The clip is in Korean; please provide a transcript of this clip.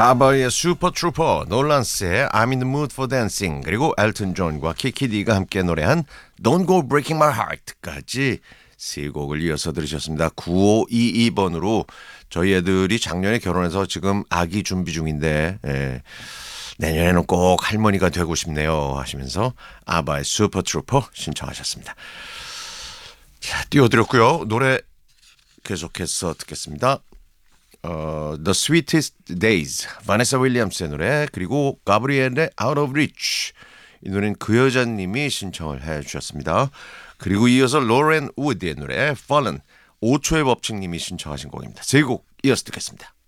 아바의 슈퍼트루퍼, 놀란스의 I'm in the mood for dancing, 그리고 엘튼 존과 키키디가 함께 노래한 Don't go breaking my heart까지 세 곡을 이어서 들으셨습니다. 9522번으로 저희 애들이 작년에 결혼해서 지금 아기 준비 중인데 내년에는 꼭 할머니가 되고 싶네요 하시면서 아바의 슈퍼트루퍼 신청하셨습니다. 자, 띄워드렸고요. 노래 계속해서 듣겠습니다. The Sweetest Days, 바네사 윌리엄스의 노래, 그리고 가브리엘의 Out of Reach, 이 노래는 그 여자님이 신청을 해주셨습니다. 그리고 이어서 로렌 우드의 노래 Fallen, 5초의 법칙님이 신청하신 곡입니다. 세 곡 이어서 듣겠습니다.